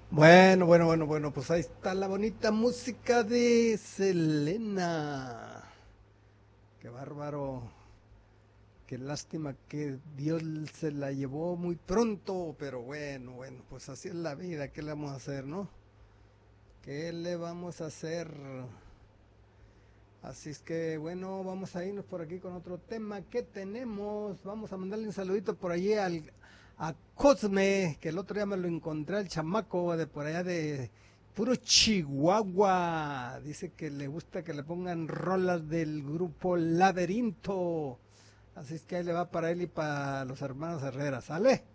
Bueno, pues ahí está la bonita música de Selena. Qué bárbaro, qué lástima que Dios se la llevó muy pronto, pero bueno, pues así es la vida, ¿qué le vamos a hacer, no? ¿Qué le vamos a hacer? Así es que bueno, vamos a irnos por aquí con otro tema que tenemos. Vamos a mandarle un saludito por allí a Cosme, que el otro día me lo encontré al chamaco de por allá de puro Chihuahua. Dice que le gusta que le pongan rolas del grupo Laberinto. Así es que ahí le va para él y para los hermanos Herrera, ¿sale?